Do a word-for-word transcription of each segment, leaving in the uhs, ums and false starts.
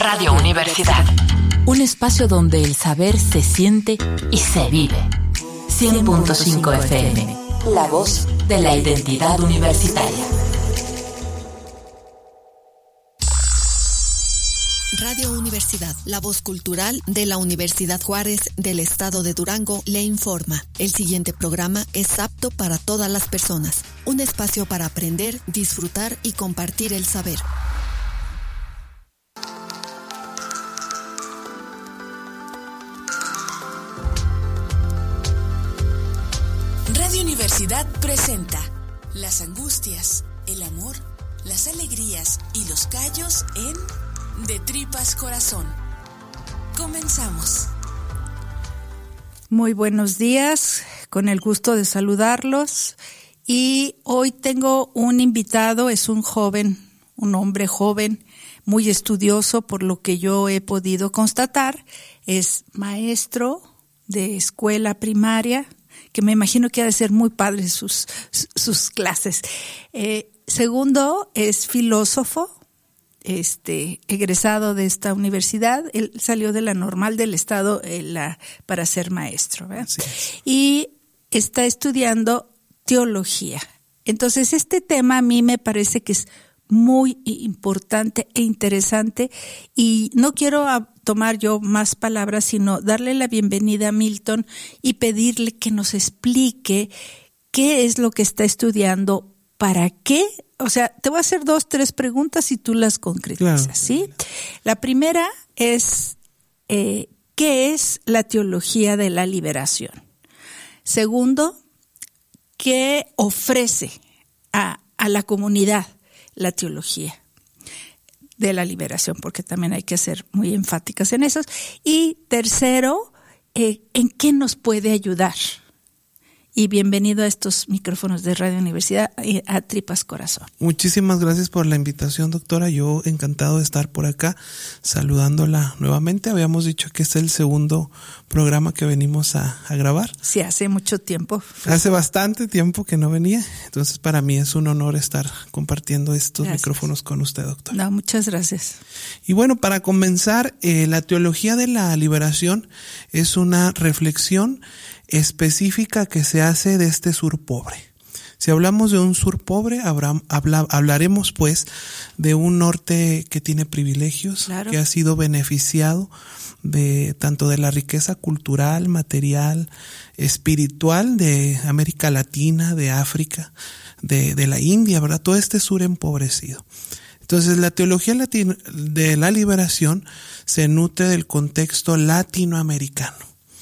Radio Universidad. Un espacio donde el saber se siente y se vive. cien punto cinco F M. La voz de la identidad universitaria. Radio Universidad, la voz cultural de la Universidad Juárez del Estado de Durango, le informa. El siguiente programa es apto para todas las personas. Un espacio para aprender, disfrutar y compartir el saber. Radio Universidad presenta las angustias, el amor, las alegrías y los callos en De Tripas Corazón. Comenzamos. Muy buenos días, con el gusto de saludarlos. Y hoy tengo un invitado, es un joven, un hombre joven, muy estudioso por lo que yo he podido constatar. Es maestro de escuela primaria, que me imagino que ha de ser muy padre sus, sus clases. Eh, segundo, es filósofo, este, egresado de esta universidad. Él salió de la Normal del Estado eh, la, para ser maestro, ¿verdad? Sí. Y está estudiando teología. Entonces, este tema a mí me parece que es muy importante e interesante, y no quiero tomar yo más palabras, sino darle la bienvenida a Milton y pedirle que nos explique qué es lo que está estudiando, para qué. O sea, te voy a hacer dos, tres preguntas y tú las concretizas, claro. ¿Sí? La primera es, eh, ¿qué es la teología de la liberación? Segundo, ¿qué ofrece a, a la comunidad la teología de la liberación? Porque también hay que ser muy enfáticas en eso. Y tercero, eh, ¿en qué nos puede ayudar? Y bienvenido a estos micrófonos de Radio Universidad, eh, a Tripas Corazón. Muchísimas gracias por la invitación, doctora. Yo encantado de estar por acá, saludándola nuevamente. Habíamos dicho que es el segundo programa que venimos a, a grabar. Sí, hace mucho tiempo. Hace bastante tiempo que no venía. Entonces, para mí es un honor estar compartiendo estos gracias. micrófonos con usted, doctora. No, muchas gracias. Y bueno, para comenzar, eh, la teología de la liberación es una reflexión específica que se hace de este sur pobre. Si hablamos de un sur pobre, habrá, habla, hablaremos pues de un norte que tiene privilegios, claro, que ha sido beneficiado de tanto de la riqueza cultural, material, espiritual de América Latina, de África, de, de la India, ¿verdad? Todo este sur empobrecido. Entonces, la teología latino, de la liberación se nutre del contexto latinoamericano.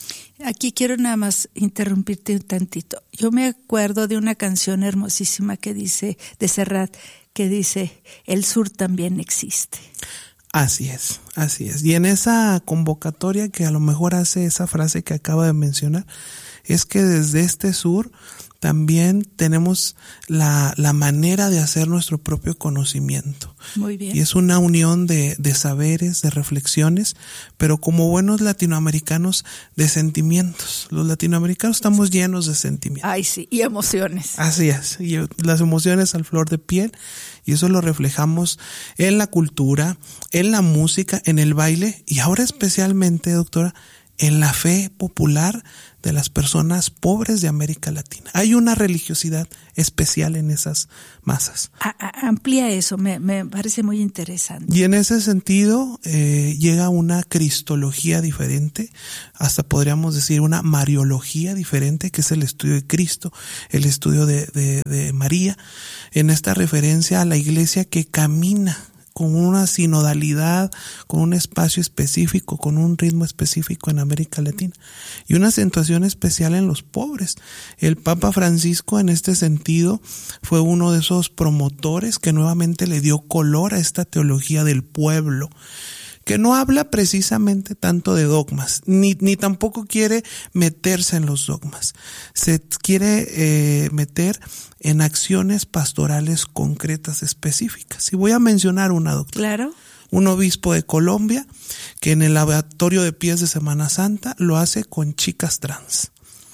Aquí quiero nada más interrumpirte un tantito. Yo me acuerdo de una canción hermosísima que dice, de Serrat, que dice, el sur también existe. Así es, así es. Y en esa convocatoria que a lo mejor hace esa frase que acaba de mencionar, es que desde este sur también tenemos la, la manera de hacer nuestro propio conocimiento. Muy bien. Y es una unión de, de saberes, de reflexiones, pero como buenos latinoamericanos, de sentimientos. Los latinoamericanos estamos llenos de sentimientos. Ay, sí, y emociones. Así es, y las emociones al flor de piel, y eso lo reflejamos en la cultura, en la música, en el baile, y ahora especialmente, doctora, en la fe popular de las personas pobres de América Latina. Hay una religiosidad especial en esas masas. A, a, amplía eso, me, me parece muy interesante. Y en ese sentido eh, llega una cristología diferente, hasta podríamos decir una mariología diferente, que es el estudio de Cristo, el estudio de, de, de María, en esta referencia a la iglesia que camina con una sinodalidad, con un espacio específico, con un ritmo específico en América Latina, y una acentuación especial en los pobres. El Papa Francisco, en este sentido, fue uno de esos promotores que nuevamente le dio color a esta teología del pueblo, que no habla precisamente tanto de dogmas, ni, ni tampoco quiere meterse en los dogmas. Se quiere eh, meter en acciones pastorales concretas, específicas. Y voy a mencionar una, doctora. Claro. Un obispo de Colombia que en el lavatorio de pies de Semana Santa lo hace con chicas trans. Ay,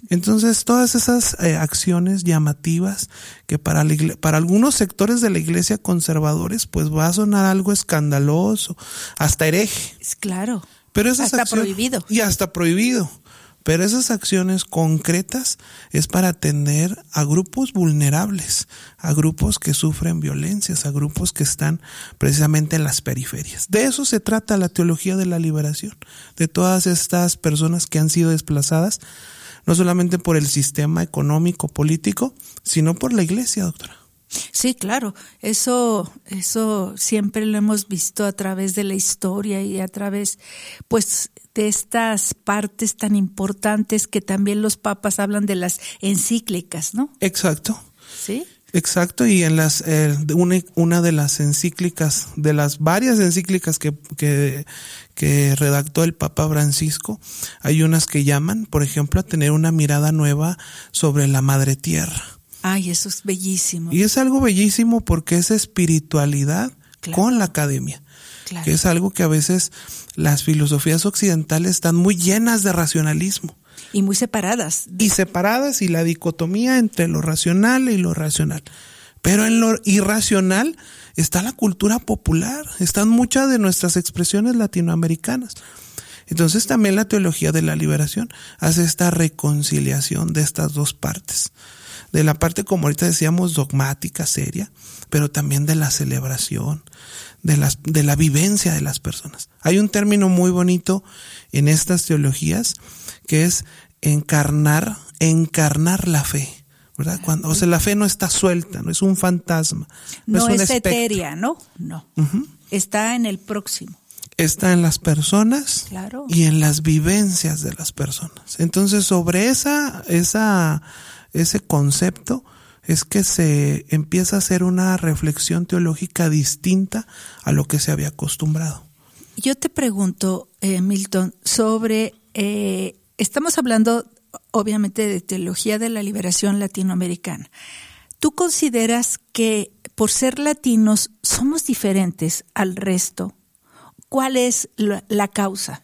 Entonces, todas esas eh, acciones llamativas que para, la igle- para algunos sectores de la iglesia conservadores, pues va a sonar algo escandaloso, hasta hereje. Claro. Pero esas hasta acciones- prohibido. Y hasta prohibido. Pero esas acciones concretas es para atender a grupos vulnerables, a grupos que sufren violencias, a grupos que están precisamente en las periferias. De eso se trata la teología de la liberación, de todas estas personas que han sido desplazadas, no solamente por el sistema económico, político, sino por la iglesia, doctora. Sí, claro, eso, eso siempre lo hemos visto a través de la historia y a través, pues, de estas partes tan importantes que también los papas hablan de las encíclicas, ¿no? Exacto. Sí. Exacto, y en las eh, una, una de las encíclicas, de las varias encíclicas que, que, que redactó el Papa Francisco, hay unas que llaman, por ejemplo, a tener una mirada nueva sobre la Madre Tierra. Ay, eso es bellísimo. Y es algo bellísimo porque es espiritualidad Claro. con la academia, Claro. que es algo que a veces las filosofías occidentales están muy llenas de racionalismo Y muy separadas. y separadas, y la dicotomía entre lo racional y lo racional. Pero en lo irracional está la cultura popular, están muchas de nuestras expresiones latinoamericanas. Entonces también la teología de la liberación hace esta reconciliación de estas dos partes. De la parte, como ahorita decíamos, dogmática, seria, pero también de la celebración, de las, de la vivencia de las personas. Hay un término muy bonito en estas teologías que es encarnar, encarnar la fe, ¿verdad? Cuando, o sea, la fe no está suelta, no es un fantasma. No, No es, un es espectro. etérea, ¿no? No. Uh-huh. Está en el próximo. Está en las personas, Claro. y en las vivencias de las personas. Entonces, sobre esa, esa, ese concepto es que se empieza a hacer una reflexión teológica distinta a lo que se había acostumbrado. Yo te pregunto, eh, Milton, sobre, eh, estamos hablando obviamente de teología de la liberación latinoamericana. ¿Tú consideras que por ser latinos somos diferentes al resto? ¿Cuál es la, la causa?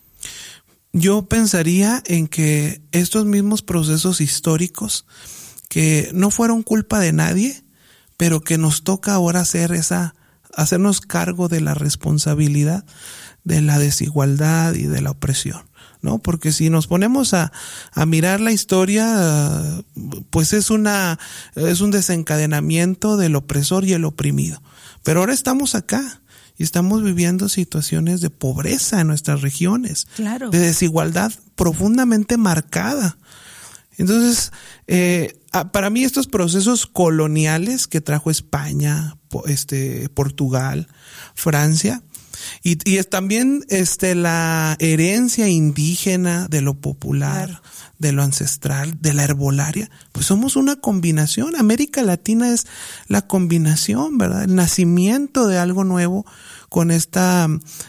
Yo pensaría en que estos mismos procesos históricos, que no fueron culpa de nadie, pero que nos toca ahora hacer esa, hacernos cargo de la responsabilidad de la desigualdad y de la opresión, ¿no? Porque si nos ponemos a, a mirar la historia, pues es una, es un desencadenamiento del opresor y el oprimido. Pero ahora estamos acá y estamos viviendo situaciones de pobreza en nuestras regiones, Claro. de desigualdad profundamente marcada. Entonces, eh, para mí estos procesos coloniales que trajo España, este, Portugal, Francia, y, y es también este, la herencia indígena de lo popular, claro, de lo ancestral, de la herbolaria, pues somos una combinación. América Latina es la combinación, ¿verdad? El nacimiento de algo nuevo con esta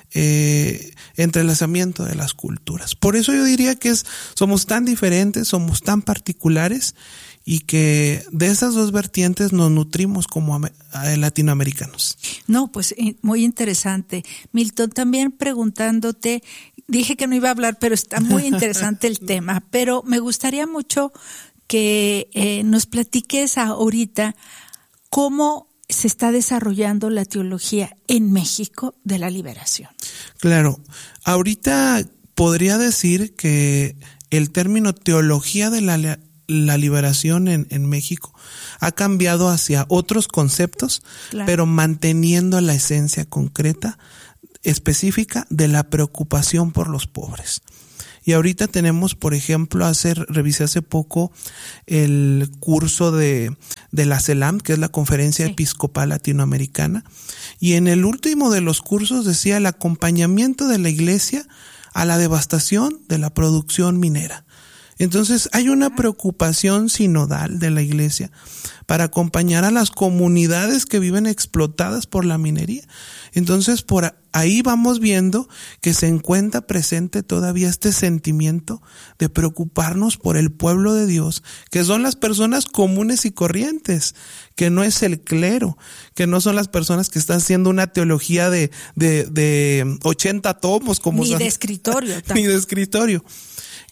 eh, entrelazamiento de las culturas. Por eso yo diría que es, somos tan diferentes, somos tan particulares, y que de esas dos vertientes nos nutrimos como latinoamericanos. No, pues muy interesante. Milton, también preguntándote, dije que no iba a hablar, pero está muy interesante el tema, pero me gustaría mucho que eh, nos platiques ahorita cómo se está desarrollando la teología en México de la liberación. Claro, ahorita podría decir que el término teología de la la liberación en, en México ha cambiado hacia otros conceptos, claro, pero manteniendo la esencia concreta, específica de la preocupación por los pobres. Y ahorita tenemos, por ejemplo, hacer, revisé hace poco el curso de, de la CELAM, que es la Conferencia sí. Episcopal Latinoamericana, y en el último de los cursos decía el acompañamiento de la Iglesia a la devastación de la producción minera. Entonces hay una preocupación sinodal de la Iglesia para acompañar a las comunidades que viven explotadas por la minería. Entonces por ahí vamos viendo que se encuentra presente todavía este sentimiento de preocuparnos por el pueblo de Dios, que son las personas comunes y corrientes, que no es el clero, que no son las personas que están haciendo una teología de, de, de ochenta tomos, como ni son, de escritorio, ni de escritorio.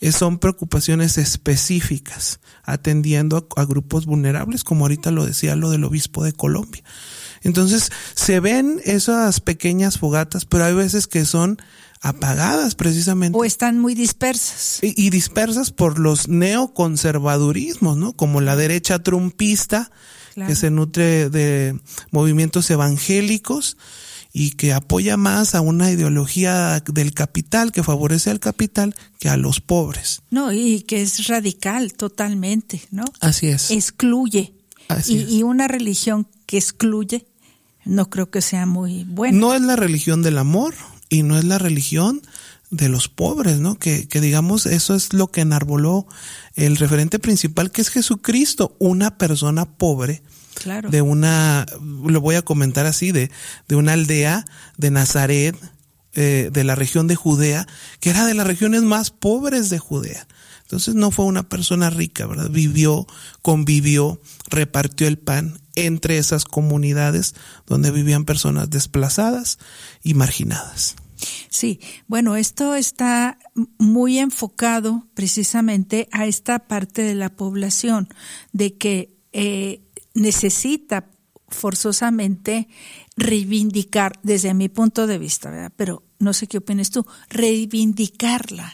eh, son preocupaciones específicas, atendiendo a, a grupos vulnerables, como ahorita lo decía lo del obispo de Colombia. Entonces, se ven esas pequeñas fogatas, pero hay veces que son apagadas precisamente. O están muy dispersas. Y, y dispersas por los neoconservadurismos, ¿no? Como la derecha trumpista, claro, que se nutre de movimientos evangélicos y que apoya más a una ideología del capital, que favorece al capital, que a los pobres. No, y que es radical totalmente, ¿no? Así es. Excluye. Así y, es. y una religión que excluye, no creo que sea muy buena. No es la religión del amor y no es la religión de los pobres, ¿no? Que, que digamos, eso es lo que enarboló el referente principal, que es Jesucristo, una persona pobre. Claro. De una, lo voy a comentar así, de, de una aldea de Nazaret, eh, de la región de Judea, que era de las regiones más pobres de Judea. Entonces no fue una persona rica, ¿verdad? Vivió, convivió, repartió el pan entre esas comunidades donde vivían personas desplazadas y marginadas. Sí, bueno, esto está muy enfocado precisamente a esta parte de la población, de que eh, necesita forzosamente reivindicar, desde mi punto de vista, ¿verdad? Pero no sé qué opinas tú, reivindicarla,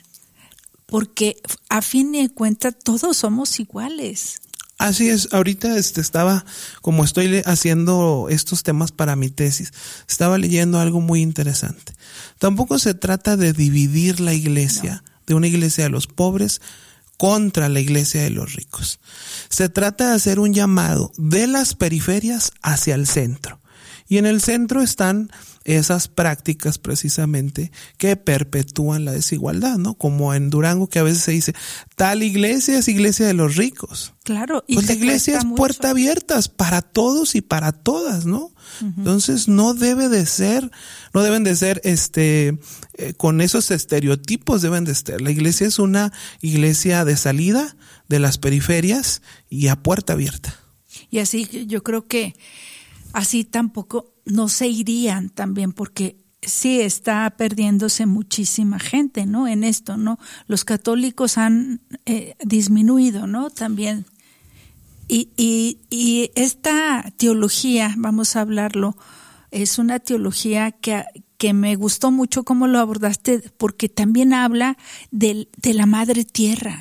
porque a fin de cuentas todos somos iguales. Así es, ahorita este estaba, como estoy le- haciendo estos temas para mi tesis, estaba leyendo algo muy interesante. Tampoco se trata de dividir la iglesia, no, de una iglesia de los pobres contra la iglesia de los ricos. Se trata de hacer un llamado de las periferias hacia el centro. Y en el centro están esas prácticas precisamente que perpetúan la desigualdad, ¿no? Como en Durango, que a veces se dice, tal iglesia es iglesia de los ricos. Claro. Y pues la iglesia es puerta abierta para todos y para todas, ¿no? Uh-huh. Entonces no debe de ser, no deben de ser, este, eh, con esos estereotipos deben de estar. La iglesia es una iglesia de salida de las periferias y a puerta abierta. Y así yo creo que así tampoco no se irían también, porque sí está perdiéndose muchísima gente, ¿no? En esto, ¿no? Los católicos han eh, disminuido, ¿no? También. Y, y, y esta teología, vamos a hablarlo, es una teología que, que me gustó mucho cómo lo abordaste, porque también habla de, de la madre tierra,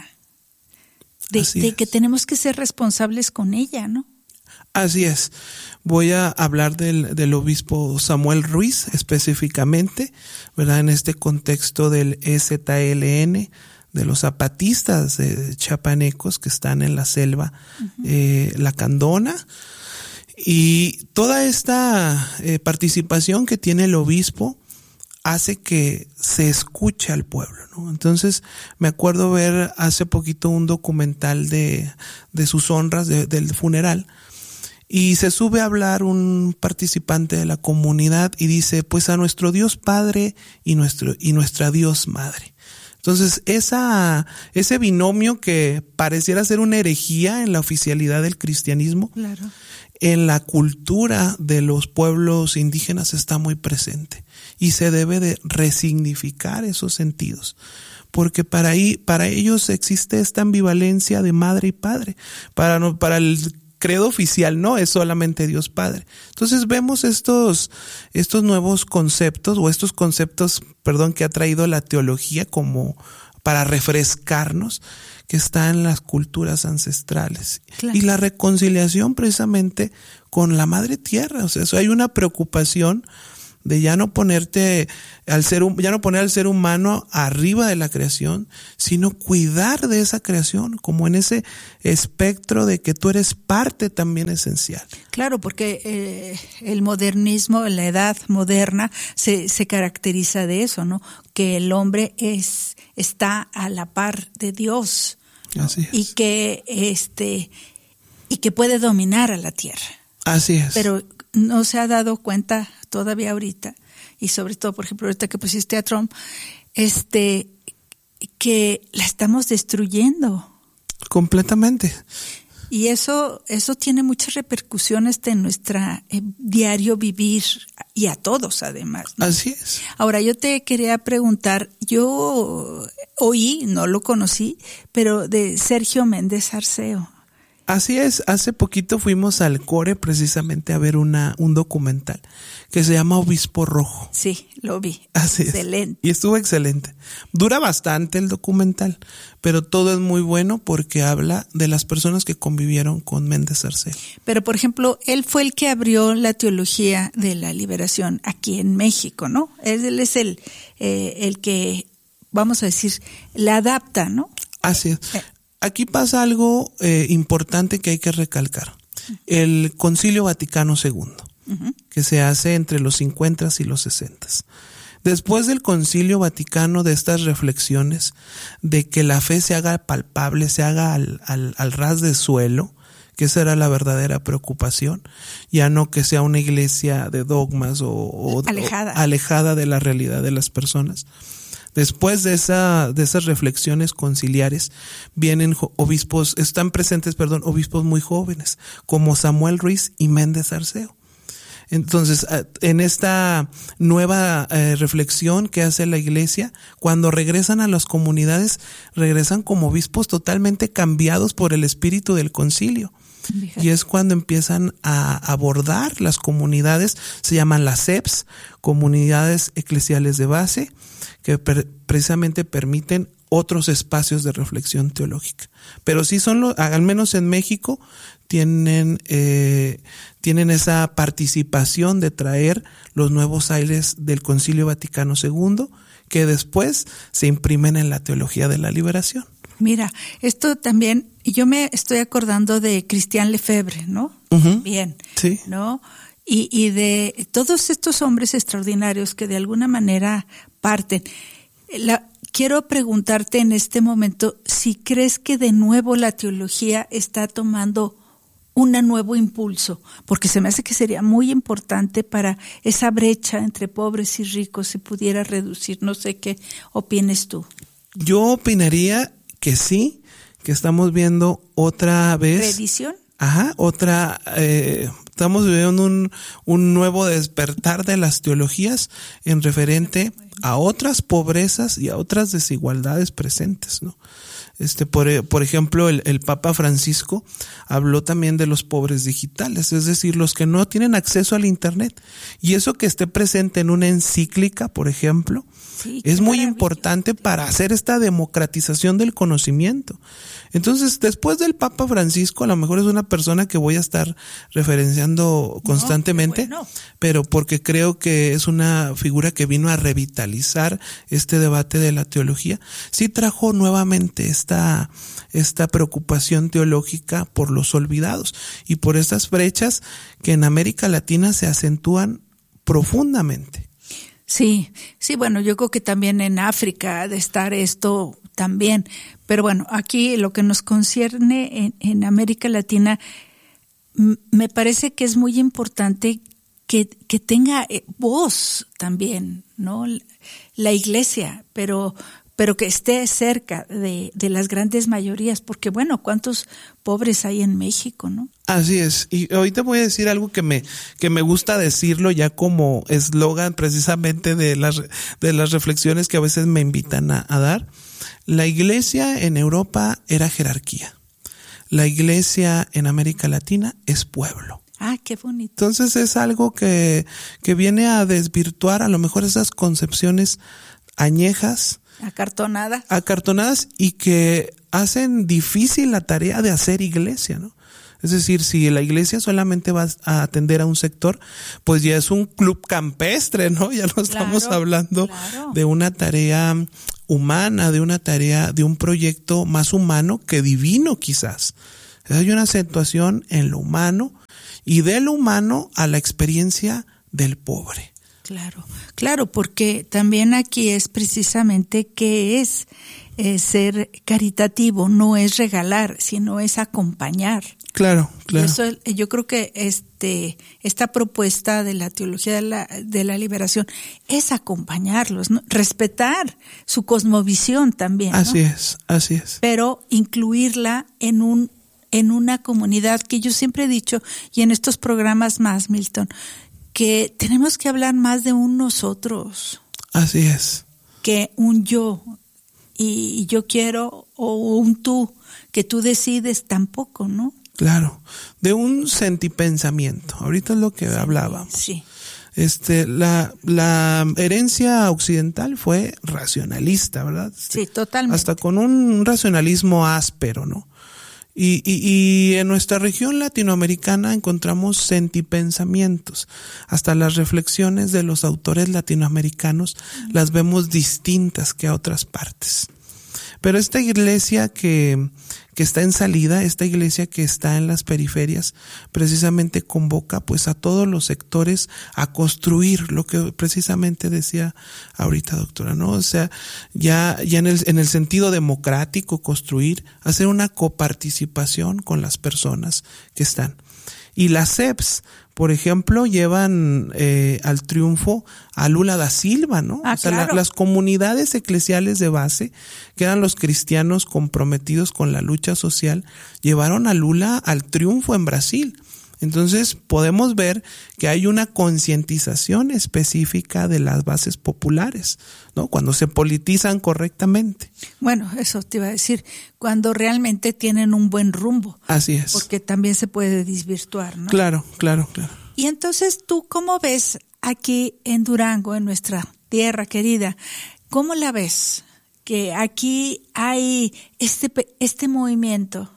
de, de que tenemos que ser responsables con ella, ¿no? Así es. Voy a hablar del, del obispo Samuel Ruiz específicamente, ¿verdad? En este contexto del E Z L N, de los zapatistas de chapanecos que están en la selva, uh-huh. eh, lacandona. Y toda esta eh, participación que tiene el obispo hace que se escuche al pueblo, ¿no? Entonces, me acuerdo ver hace poquito un documental de, de sus honras, de, del funeral, y se sube a hablar un participante de la comunidad y dice, pues a nuestro Dios Padre y nuestro y nuestra Dios Madre. Entonces, esa ese binomio que pareciera ser una herejía en la oficialidad del cristianismo, claro, en la cultura de los pueblos indígenas está muy presente y se debe de resignificar esos sentidos. Porque para ahí, para ellos existe esta ambivalencia de madre y padre. Para no, para el credo oficial no es solamente Dios Padre. Entonces vemos estos estos nuevos conceptos o estos conceptos, perdón, que ha traído la teología como para refrescarnos, que está en las culturas ancestrales. Claro. Y la reconciliación precisamente con la madre tierra, o sea, eso hay una preocupación de ya no ponerte al ser ya no poner al ser humano arriba de la creación, sino cuidar de esa creación, como en ese espectro de que tú eres parte también esencial. Claro, porque eh, el modernismo, la edad moderna, se, se caracteriza de eso, ¿no? Que el hombre es está a la par de Dios, ¿no? Así es. Y que este y que puede dominar a la tierra. Así es. Pero no se ha dado cuenta todavía ahorita, y sobre todo, por ejemplo, ahorita que pusiste a Trump, este, que la estamos destruyendo. Completamente. Y eso, eso tiene muchas repercusiones en nuestro eh, diario vivir y a todos además, ¿no? Así es. Ahora yo te quería preguntar, yo oí, no lo conocí, pero de Sergio Méndez Arceo. Así es, hace poquito fuimos al Core precisamente a ver una un documental que se llama Obispo Rojo. Sí, lo vi. Así es. Excelente. Y estuvo excelente. Dura bastante el documental, pero todo es muy bueno porque habla de las personas que convivieron con Méndez Arceo. Pero, por ejemplo, él fue el que abrió la teología de la liberación aquí en México, ¿no? Él es el, eh, el que, vamos a decir, la adapta, ¿no? Así es. Eh. Aquí pasa algo eh, importante que hay que recalcar. El Concilio Vaticano segundo, uh-huh. que se hace entre los cincuenta y los sesenta. Después del Concilio Vaticano, de estas reflexiones, de que la fe se haga palpable, se haga al, al, al ras de suelo, que esa era la verdadera preocupación, ya no que sea una iglesia de dogmas o, o, alejada. o alejada de la realidad de las personas. Después de esa, de esas reflexiones conciliares, vienen obispos, están presentes, perdón, obispos muy jóvenes, como Samuel Ruiz y Méndez Arceo. Entonces, en esta nueva eh, reflexión que hace la iglesia, cuando regresan a las comunidades, regresan como obispos totalmente cambiados por el espíritu del concilio. Fíjate. Y es cuando empiezan a abordar las comunidades, se llaman las C E Ps, comunidades eclesiales de base, que per, precisamente permiten otros espacios de reflexión teológica. Pero sí son, los, al menos en México, tienen, eh, tienen esa participación de traer los nuevos aires del Concilio Vaticano segundo, que después se imprimen en la teología de la liberación. Mira, esto también, yo me estoy acordando de Christian Lefebvre, ¿no? Uh-huh. Bien, sí. ¿no? Y, y de todos estos hombres extraordinarios que de alguna manera parten. La, quiero preguntarte en este momento si crees que de nuevo la teología está tomando un nuevo impulso, porque se me hace que sería muy importante para esa brecha entre pobres y ricos se pudiera reducir. No sé qué opines tú. Yo opinaría que sí, que estamos viendo otra vez. ¿Reedición? Ajá, otra, eh, estamos viviendo un, un nuevo despertar de las teologías en referente a otras pobrezas y a otras desigualdades presentes, ¿no? Este, por, por ejemplo, el, el Papa Francisco habló también de los pobres digitales, es decir, los que no tienen acceso al Internet. Y eso que esté presente en una encíclica, por ejemplo, sí, es muy importante para hacer esta democratización del conocimiento. Entonces, después del Papa Francisco, a lo mejor es una persona que voy a estar referenciando constantemente, no, bueno. pero porque creo que es una figura que vino a revitalizar este debate de la teología. Sí trajo nuevamente esta, esta preocupación teológica por los olvidados y por estas brechas que en América Latina se acentúan profundamente. Sí, sí, bueno, yo creo que también en África ha de estar esto también, pero bueno, aquí lo que nos concierne en, en América Latina, m- me parece que es muy importante que, que tenga voz también, ¿no? La iglesia, pero pero que esté cerca de, de las grandes mayorías, porque bueno, ¿cuántos pobres hay en México, no? Así es, y ahorita voy a decir algo que me que me gusta decirlo ya como eslogan precisamente de las de las reflexiones que a veces me invitan a, a dar. La iglesia en Europa era jerarquía. La iglesia en América Latina es pueblo. Ah, qué bonito. Entonces es algo que que viene a desvirtuar a lo mejor esas concepciones añejas, Acartonada. acartonadas y que hacen difícil la tarea de hacer iglesia, ¿no? Es decir, si la iglesia solamente va a atender a un sector, pues ya es un club campestre, ¿no? Ya no claro, estamos hablando claro. de una tarea humana, de una tarea, de un proyecto más humano que divino quizás. Hay una acentuación en lo humano y de lo humano a la experiencia del pobre. Claro, claro, porque también aquí es precisamente que es eh, ser caritativo, no es regalar, sino es acompañar. Claro, claro. Y eso, yo creo que este esta propuesta de la teología de la, de la liberación es acompañarlos, ¿no? Respetar su cosmovisión también, ¿no? Así es, así es. Pero incluirla en un en una comunidad que yo siempre he dicho, y en estos programas más, Milton, que tenemos que hablar más de un nosotros. Así es. Que un yo, y, y yo quiero, o un tú, que tú decides tampoco, ¿no? Claro, de un sentipensamiento. Ahorita es lo que sí, hablábamos. Sí. Este, la, la herencia occidental fue racionalista, ¿verdad? Este, sí, totalmente. Hasta con un racionalismo áspero, ¿no? Y, y, y en nuestra región latinoamericana encontramos sentipensamientos. Hasta las reflexiones de los autores latinoamericanos uh-huh. las vemos distintas que a otras partes. Pero esta iglesia que, que está en salida, esta iglesia que está en las periferias, precisamente convoca pues a todos los sectores a construir lo que precisamente decía ahorita, doctora, ¿no? O sea, ya, ya en el, en el sentido democrático, construir, hacer una coparticipación con las personas que están. Y las C E Ps, por ejemplo, llevan eh, al triunfo a Lula da Silva, ¿no? Ah, o sea, claro. la, las comunidades eclesiales de base, que eran los cristianos comprometidos con la lucha social, llevaron a Lula al triunfo en Brasil. Entonces podemos ver que hay una concientización específica de las bases populares, ¿no? Cuando se politizan correctamente. Bueno, eso te iba a decir, cuando realmente tienen un buen rumbo. Así es. Porque también se puede desvirtuar, ¿no? Claro, claro, claro. Y entonces, ¿tú cómo ves aquí en Durango, en nuestra tierra querida? ¿Cómo la ves? Que aquí hay este, este movimiento.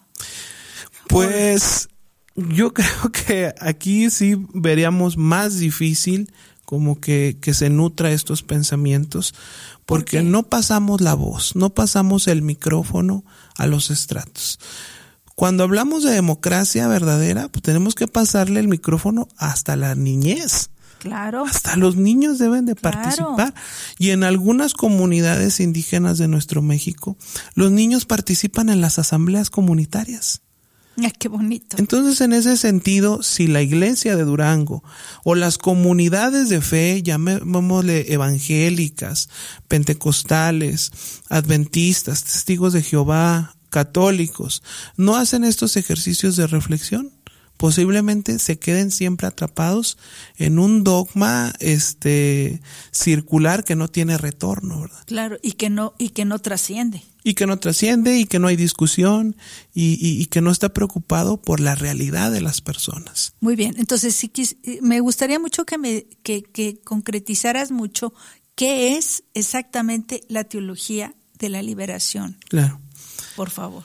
Pues yo creo que aquí sí veríamos más difícil como que, que se nutra estos pensamientos, porque ¿por no pasamos la voz, no pasamos el micrófono a los estratos. Cuando hablamos de democracia verdadera, pues tenemos que pasarle el micrófono hasta la niñez. Claro. Hasta los niños deben de claro. participar. Y en algunas comunidades indígenas de nuestro México, los niños participan en las asambleas comunitarias. Ay, qué bonito. Entonces, en ese sentido, si la iglesia de Durango o las comunidades de fe, llamémosle evangélicas, pentecostales, adventistas, testigos de Jehová, católicos, no hacen estos ejercicios de reflexión, posiblemente se queden siempre atrapados en un dogma este circular que no tiene retorno, ¿verdad? Claro, y que no y que no trasciende. Y que no trasciende, y que no hay discusión, y, y, y que no está preocupado por la realidad de las personas. Muy bien, entonces sí me gustaría mucho que me que, que concretizaras mucho qué es exactamente la teología de la liberación. Claro. Por favor.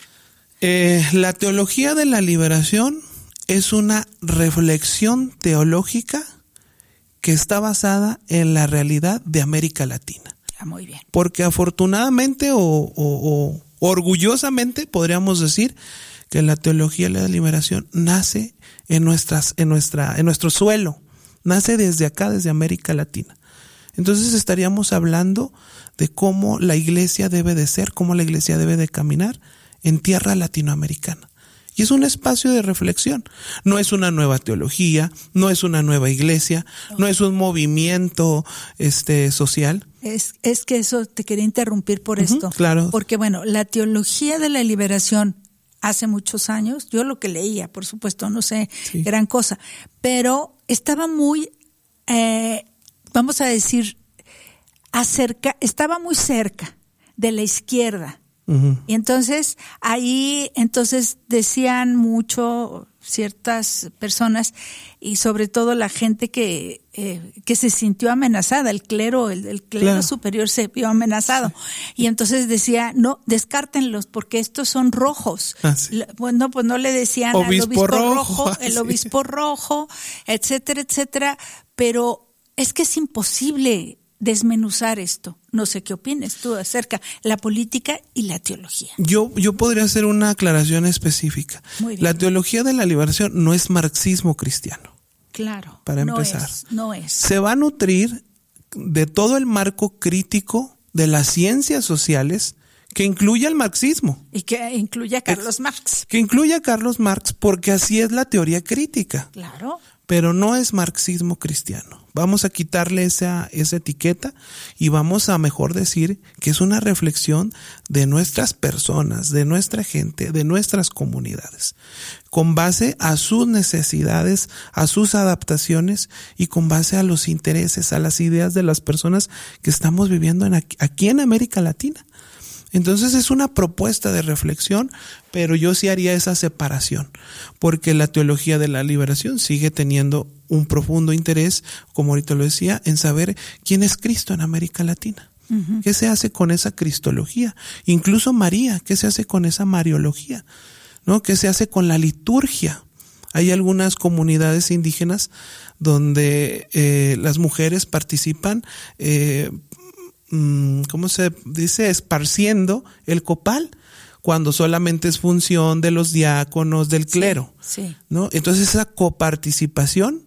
Eh, la teología de la liberación es una reflexión teológica que está basada en la realidad de América Latina. Ah, muy bien. Porque afortunadamente o, o, o orgullosamente podríamos decir que la teología de la liberación nace en nuestras, en nuestra, en nuestro suelo, nace desde acá, desde América Latina. Entonces estaríamos hablando de cómo la iglesia debe de ser, cómo la iglesia debe de caminar en tierra latinoamericana. Y es un espacio de reflexión. No es una nueva teología, no es una nueva iglesia, no, no es un movimiento este social. Es, es que eso te quería interrumpir por uh-huh, esto. Claro. Porque bueno, la teología de la liberación hace muchos años, yo lo que leía, por supuesto, no sé sí. gran cosa, pero estaba muy, eh, vamos a decir, acerca, estaba muy cerca de la izquierda. Uh-huh. Y entonces ahí entonces decían mucho ciertas personas y sobre todo la gente que eh, que se sintió amenazada, el clero, el, el clero claro. superior se vio amenazado sí. y entonces decía no, descártenlos porque estos son rojos. Ah, sí. Bueno, pues no le decían obispo al obispo rojo, rojo ah, el obispo sí. rojo, etcétera, etcétera, pero es que es imposible desmenuzar esto. No sé qué opinas tú acerca de la política y la teología. Yo, yo podría hacer una aclaración específica. Muy bien. La teología de la liberación no es marxismo cristiano. Claro. Para no empezar. Es, no es. Se va a nutrir de todo el marco crítico de las ciencias sociales que incluye al marxismo. Y que incluye a Carlos Marx. Que incluye a Carlos Marx porque así es la teoría crítica. Claro. pero no es marxismo cristiano. Vamos a quitarle esa, esa etiqueta y vamos a mejor decir que es una reflexión de nuestras personas, de nuestra gente, de nuestras comunidades, con base a sus necesidades, a sus adaptaciones y con base a los intereses, a las ideas de las personas que estamos viviendo en aquí, aquí en América Latina. Entonces es una propuesta de reflexión, pero yo sí haría esa separación, porque la teología de la liberación sigue teniendo un profundo interés, como ahorita lo decía, en saber quién es Cristo en América Latina. Uh-huh. ¿Qué se hace con esa cristología? Incluso María, ¿qué se hace con esa mariología? ¿No? ¿Qué se hace con la liturgia? Hay algunas comunidades indígenas donde eh, las mujeres participan eh, ¿cómo se dice? Esparciendo el copal, cuando solamente es función de los diáconos, del clero, sí, sí. ¿no? Entonces esa coparticipación,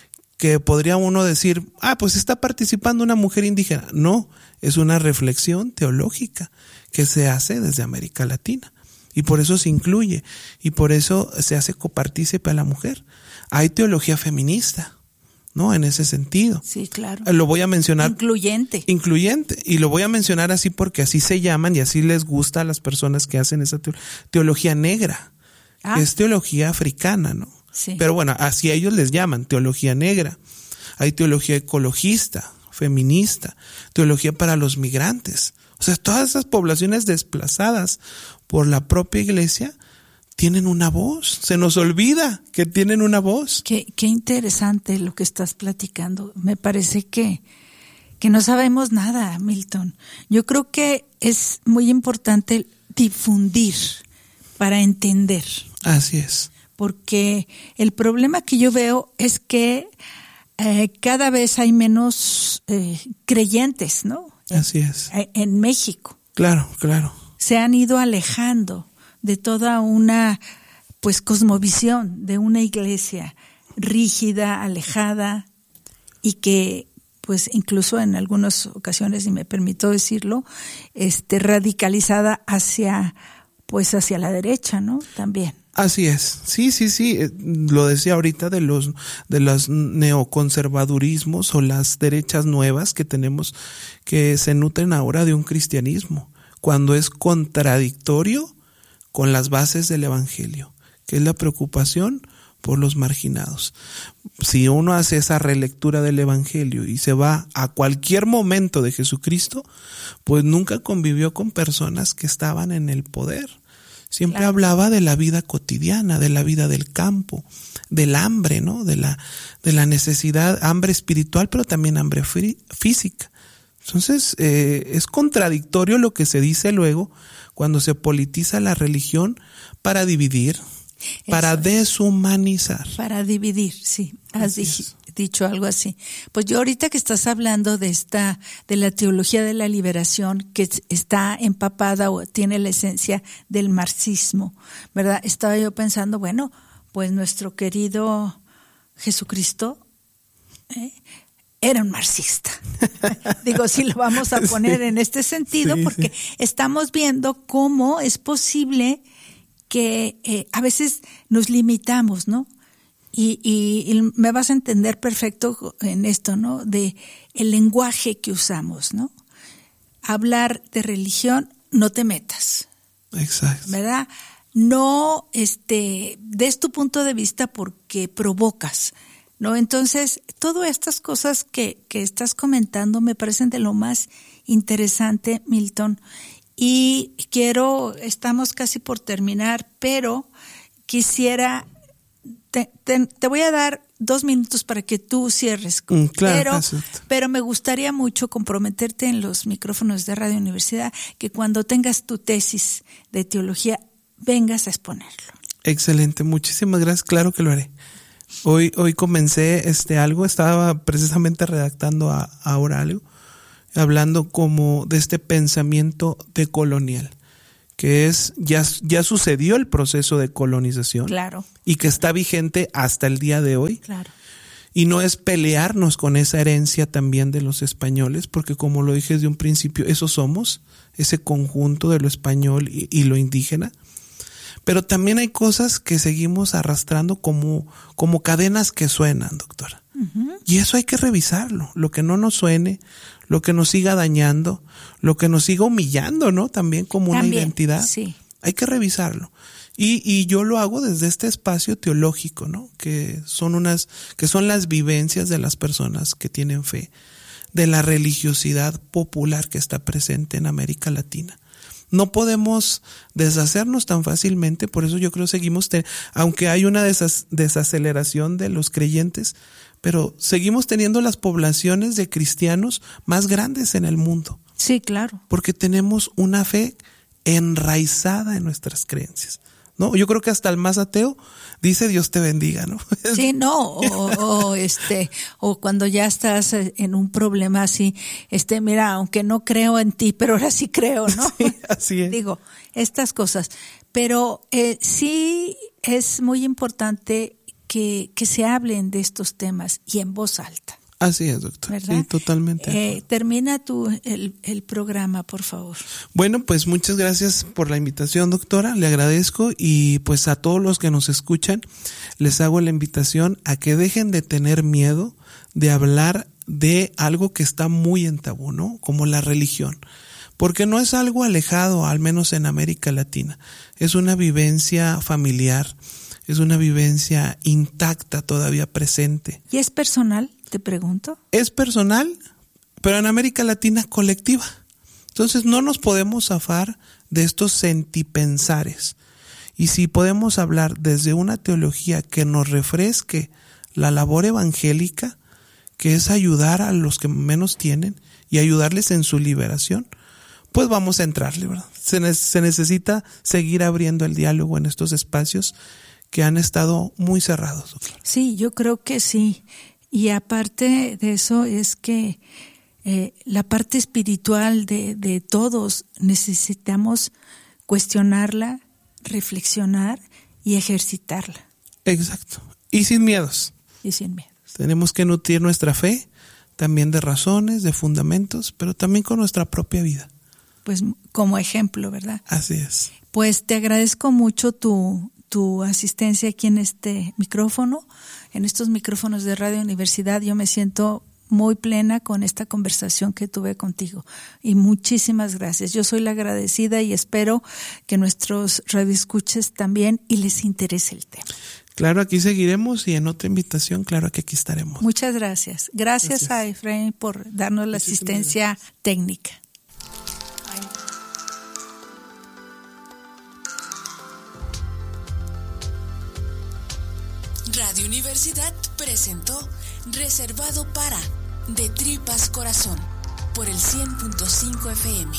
que podría uno decir, ah, pues está participando una mujer indígena. No, es una reflexión teológica que se hace desde América Latina. Y por eso se incluye, y por eso se hace copartícipe a la mujer. Hay teología feminista, ¿no? En ese sentido. Sí, claro. Lo voy a mencionar. Incluyente. Incluyente. Y lo voy a mencionar así porque así se llaman y así les gusta a las personas que hacen esa teología, teología negra. Ah. Que es teología africana, ¿no? Sí. Pero bueno, así ellos les llaman, teología negra. Hay teología ecologista, feminista, teología para los migrantes. O sea, todas esas poblaciones desplazadas por la propia iglesia tienen una voz. Se nos olvida que tienen una voz. Qué, qué interesante lo que estás platicando. Me parece que, que no sabemos nada, Milton. Yo creo que es muy importante difundir para entender. Así es. Porque el problema que yo veo es que eh, cada vez hay menos eh, creyentes, ¿no? Así es. En, en México. Claro, claro. Se han ido alejando de toda una pues cosmovisión de una iglesia rígida, alejada y que pues incluso en algunas ocasiones, si me permito decirlo, este radicalizada hacia pues hacia la derecha, ¿no? También. Así es. Sí, sí, sí, lo decía ahorita de los de los neoconservadurismos o las derechas nuevas que tenemos, que se nutren ahora de un cristianismo cuando es contradictorio con las bases del evangelio, que es la preocupación por los marginados. Si uno hace esa relectura del evangelio y se va a cualquier momento de Jesucristo, pues nunca convivió con personas que estaban en el poder. Siempre claro. hablaba de la vida cotidiana, de la vida del campo, del hambre, ¿no? De la, de la necesidad, hambre espiritual, pero también hambre física. Entonces, eh, es contradictorio lo que se dice luego cuando se politiza la religión para dividir, Eso para es. deshumanizar. Para dividir, sí. Has dij- dicho algo así. Pues yo ahorita que estás hablando de esta, de la teología de la liberación, que está empapada o tiene la esencia del marxismo, ¿verdad? Estaba yo pensando, bueno, pues nuestro querido Jesucristo, ¿eh? Era un marxista. Digo, si lo vamos a poner sí. en este sentido, sí, porque sí. estamos viendo cómo es posible que eh, a veces nos limitamos, ¿no? Y, y, y me vas a entender perfecto en esto, ¿no? De el lenguaje que usamos, ¿no? Hablar de religión, no te metas. Exacto. ¿Verdad? No, este, des tu punto de vista porque provocas. ¿No? Entonces, todas estas cosas que, que estás comentando me parecen de lo más interesante, Milton. Y quiero, estamos casi por terminar, pero quisiera, te, te, te voy a dar dos minutos para que tú cierres. Mm, claro, pero, pero me gustaría mucho comprometerte en los micrófonos de Radio Universidad que cuando tengas tu tesis de teología, vengas a exponerlo. Excelente, muchísimas gracias, claro que lo haré. Hoy, hoy comencé este algo, estaba precisamente redactando a, ahora algo, hablando como de este pensamiento decolonial, que es, ya, ya sucedió el proceso de colonización. Claro. Y que está vigente hasta el día de hoy. Claro. Y no es pelearnos con esa herencia también de los españoles, porque como lo dije desde un principio, eso somos, ese conjunto de lo español y, y lo indígena. Pero también hay cosas que seguimos arrastrando como, como cadenas que suenan, doctora. Uh-huh. Y eso hay que revisarlo. Lo que no nos suene, lo que nos siga dañando, lo que nos siga humillando, ¿no? También como también, una identidad. Sí. Hay que revisarlo. Y, y yo lo hago desde este espacio teológico, ¿no? Que son unas, que son las vivencias de las personas que tienen fe, de la religiosidad popular que está presente en América Latina. No podemos deshacernos tan fácilmente, por eso yo creo seguimos, te, aunque hay una desas, desaceleración de los creyentes, pero seguimos teniendo las poblaciones de cristianos más grandes en el mundo. Sí, claro. Porque tenemos una fe enraizada en nuestras creencias, ¿no? Yo creo que hasta el más ateo dice Dios te bendiga, ¿no? Sí, no, o, o este, o cuando ya estás en un problema así, este, mira, aunque no creo en ti, pero ahora sí creo, ¿no? Sí, así es. Digo, estas cosas. Pero eh, sí es muy importante que, que se hablen de estos temas y en voz alta. Así es, doctor. ¿Verdad? Sí, totalmente. Eh, termina tú el, el programa, por favor. Bueno, pues muchas gracias por la invitación, doctora. Le agradezco y pues a todos los que nos escuchan les hago la invitación a que dejen de tener miedo de hablar de algo que está muy en tabú, ¿no? Como la religión. Porque no es algo alejado, al menos en América Latina. Es una vivencia familiar, es una vivencia intacta, todavía presente. ¿Y es personal? Te pregunto. Es personal, pero en América Latina colectiva. Entonces no nos podemos zafar de estos sentipensares. Y si podemos hablar desde una teología que nos refresque la labor evangélica, que es ayudar a los que menos tienen y ayudarles en su liberación, pues vamos a entrarle, ¿verdad? Se, ne- se necesita seguir abriendo el diálogo en estos espacios que han estado muy cerrados, doctor. Sí, yo creo que sí. Y aparte de eso es que eh, la parte espiritual de, de todos necesitamos cuestionarla, reflexionar y ejercitarla. Exacto. Y sin miedos. Y sin miedos. Tenemos que nutrir nuestra fe, también de razones, de fundamentos, pero también con nuestra propia vida. Pues como ejemplo, ¿verdad? Así es. Pues te agradezco mucho tu, tu asistencia aquí en este micrófono. En estos micrófonos de Radio Universidad yo me siento muy plena con esta conversación que tuve contigo y muchísimas gracias. Yo soy la agradecida y espero que nuestros radioescuches también y les interese el tema. Claro, aquí seguiremos y en otra invitación, claro que aquí estaremos. Muchas gracias. Gracias, gracias. a Efraín por darnos la Muchísimas asistencia gracias. técnica. Radio Universidad presentó Reservado para De Tripas Corazón por el cien punto cinco F M.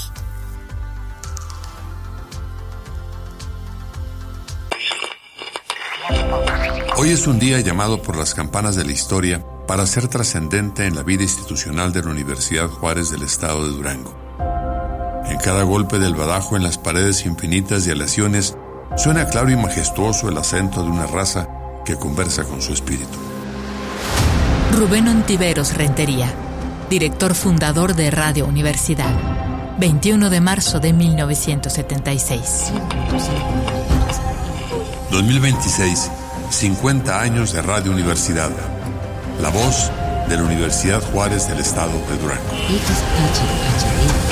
Hoy es un día llamado por las campanas de la historia para ser trascendente en la vida institucional de la Universidad Juárez del Estado de Durango. En cada golpe del badajo en las paredes infinitas de aleaciones suena claro y majestuoso el acento de una raza que conversa con su espíritu. Rubén Ontiveros Rentería, director fundador de Radio Universidad, veintiuno de marzo de mil novecientos setenta y seis. dos mil veintiséis, cincuenta años de Radio Universidad, la voz de la Universidad Juárez del Estado de Durango.